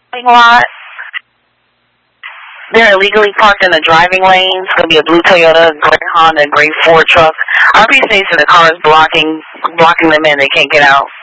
lot. They're illegally parked in the driving lane. It's going to be a blue Toyota, gray Honda, gray Ford truck. RP states that the car is blocking them in. They can't get out.